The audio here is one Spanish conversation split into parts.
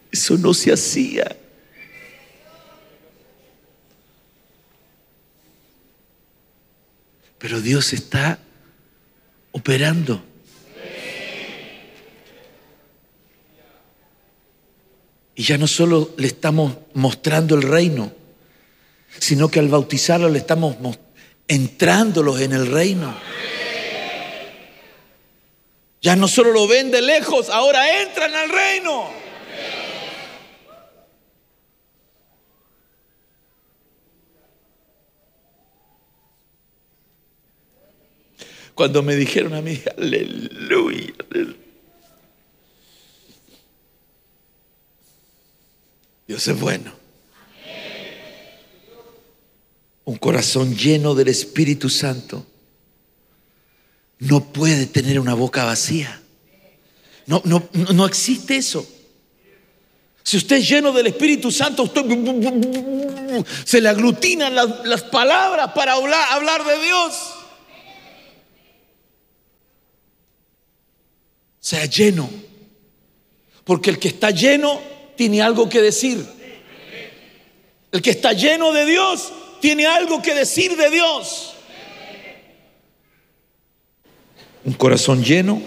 Eso no se hacía. Pero Dios está operando. Y ya no solo le estamos mostrando el reino, sino que al bautizarlo le estamos entrándolos en el reino. Ya no solo lo ven de lejos, ahora entran al reino. Cuando me dijeron a mí, aleluya, Dios es bueno. Un corazón lleno del Espíritu Santo no puede tener una boca vacía. No existe eso. Si usted es lleno del Espíritu Santo, usted se le aglutinan las palabras para hablar de Dios. Sea lleno, porque el que está lleno tiene algo que decir. El que está lleno de Dios tiene algo que decir de Dios. Un corazón lleno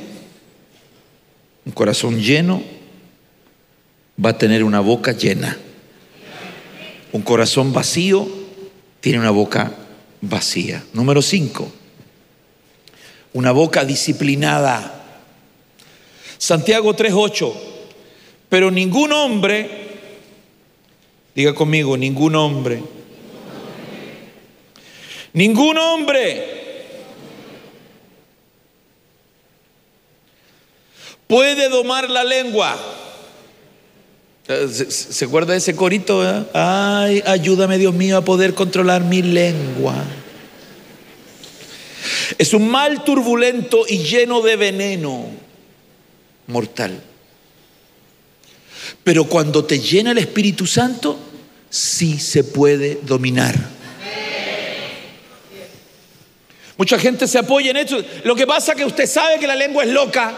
va a tener una boca llena. Un corazón vacío tiene una boca vacía. Número 5, una boca disciplinada. Santiago 3:8. Pero ningún hombre, diga conmigo, ningún hombre puede domar la lengua. ¿Se acuerda de ese corito, verdad? Ay, ayúdame, Dios mío, a poder controlar mi lengua. Es un mal turbulento y lleno de veneno mortal. Pero cuando te llena el Espíritu Santo, sí se puede dominar. Mucha gente se apoya en esto. Lo que pasa es que usted sabe que la lengua es loca.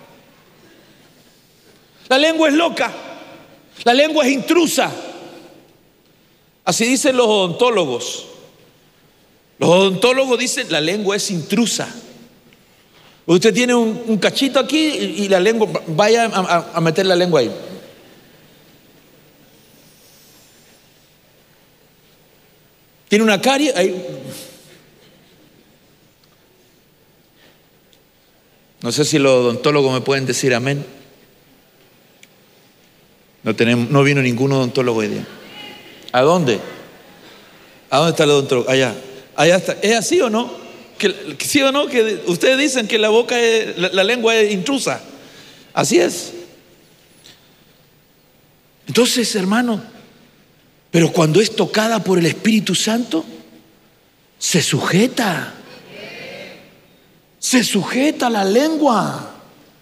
La lengua es loca. La lengua es intrusa. Así dicen los odontólogos. Los odontólogos dicen la lengua es intrusa. Usted tiene un cachito aquí y la lengua, vaya a meter la lengua ahí. Tiene una carie ahí. No sé si los odontólogos me pueden decir amén. No vino ningún odontólogo hoy día. ¿A dónde? ¿A dónde está el odontólogo? Allá está. ¿Es así o no? ¿Sí o no? Que ustedes dicen que la lengua es intrusa. Así es. Entonces, hermano, pero cuando es tocada por el Espíritu Santo, se sujeta la lengua.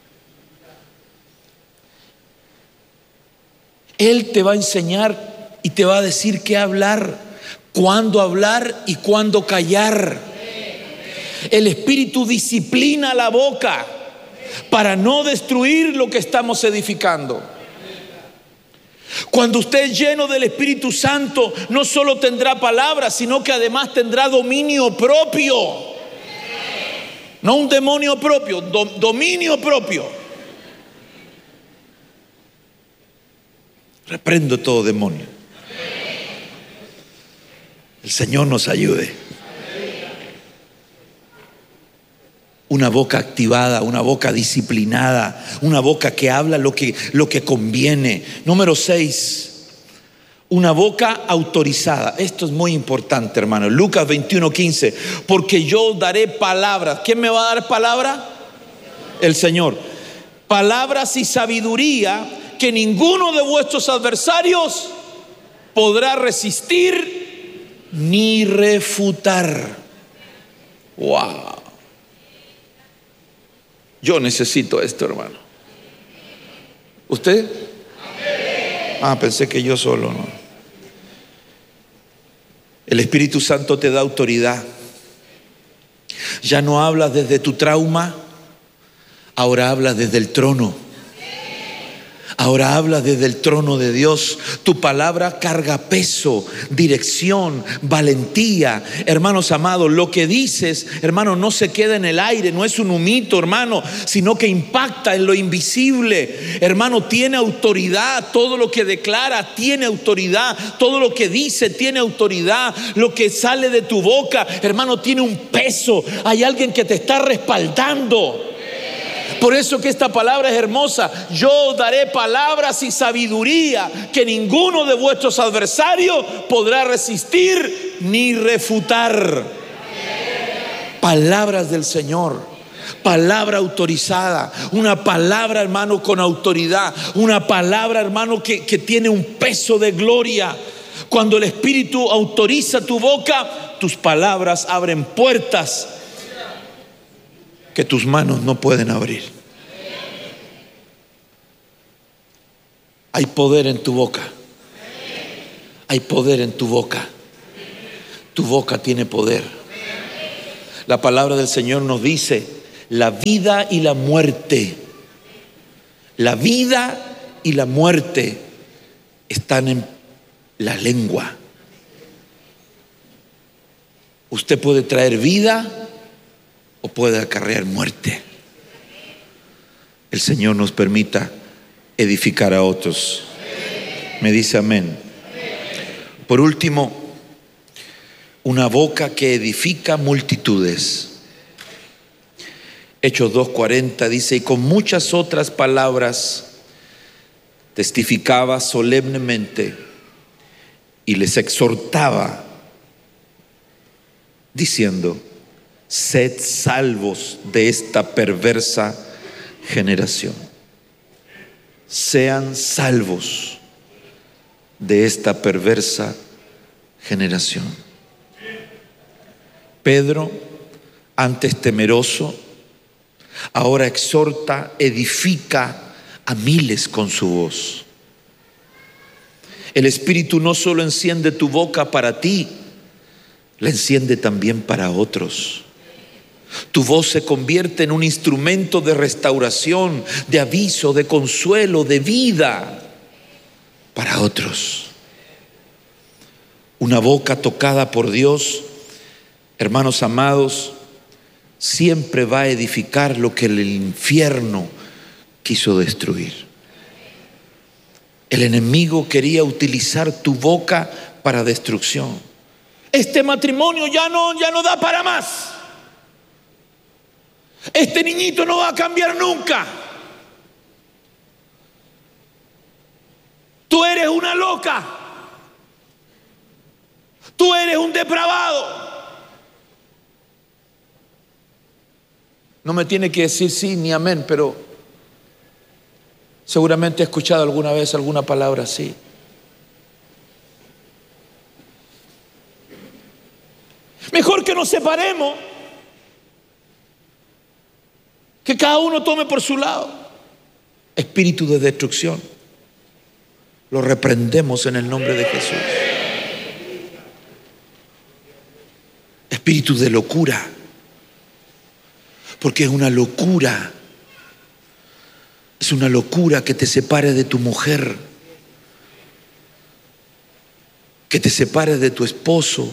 Él te va a enseñar y te va a decir qué hablar, cuándo hablar y cuándo callar. El Espíritu disciplina la boca para no destruir lo que estamos edificando. Cuando usted es lleno del Espíritu Santo, no solo tendrá palabras, sino que además tendrá dominio propio. No un demonio propio, dominio propio. Reprendo todo demonio. El Señor nos ayude. Una boca activada, una boca disciplinada, una boca que habla lo que conviene. Número 6, una boca autorizada. Esto es muy importante, hermano. Lucas 21:15. Porque yo daré palabras. ¿Quién me va a dar palabra? El Señor. Palabras y sabiduría que ninguno de vuestros adversarios podrá resistir ni refutar. Wow. Yo necesito esto, hermano. ¿Usted? Pensé que yo solo, ¿no? El Espíritu Santo te da autoridad. Ya no hablas desde tu trauma, ahora hablas desde el trono. Ahora habla desde el trono de Dios. Tu palabra carga peso, dirección, valentía. Hermanos amados, lo que dices, hermano, no se queda en el aire, no es un humito, hermano, sino que impacta en lo invisible. Hermano, tiene autoridad. Todo lo que declara tiene autoridad. Todo lo que dice tiene autoridad. Lo que sale de tu boca, hermano, tiene un peso. Hay alguien que te está respaldando. Por eso que esta palabra es hermosa. Yo daré palabras y sabiduría que ninguno de vuestros adversarios podrá resistir ni refutar. Palabras del Señor, palabra autorizada, una palabra, hermano, con autoridad, una palabra, hermano, que tiene un peso de gloria. Cuando el Espíritu autoriza tu boca, tus palabras abren puertas que tus manos no pueden abrir. Hay poder en tu boca. Hay poder en tu boca. Tu boca tiene poder. La palabra del Señor nos dice: la vida y la muerte. La vida y la muerte están en la lengua. Usted puede traer vida o puede acarrear muerte. El Señor nos permita edificar a otros. Me dice amén. Por último, una boca que edifica multitudes. Hechos 2:40 dice: y con muchas otras palabras testificaba solemnemente y les exhortaba diciendo: sed salvos de esta perversa generación. Sean salvos de esta perversa generación. Pedro, antes temeroso, ahora exhorta, edifica a miles con su voz. El Espíritu no solo enciende tu boca para ti, la enciende también para otros. Tu voz se convierte en un instrumento de restauración, de aviso, de consuelo, de vida para otros. Una boca tocada por Dios, hermanos amados, siempre va a edificar lo que el infierno quiso destruir. El enemigo quería utilizar tu boca para destrucción. Este matrimonio ya no da para más. Este niñito no va a cambiar nunca. Tú eres una loca. Tú eres un depravado. No me tiene que decir sí ni amén, pero seguramente he escuchado alguna vez alguna palabra así. Mejor que nos separemos, que cada uno tome por su lado. Espíritu de destrucción, lo reprendemos en el nombre de Jesús. Espíritu de locura, porque es una locura que te separe de tu mujer, que te separe de tu esposo.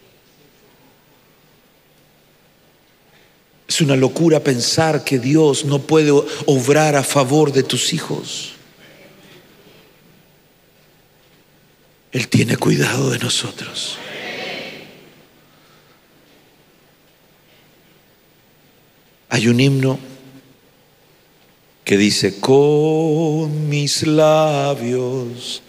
Es una locura pensar que Dios no puede obrar a favor de tus hijos. Él tiene cuidado de nosotros. Hay un himno que dice: con mis labios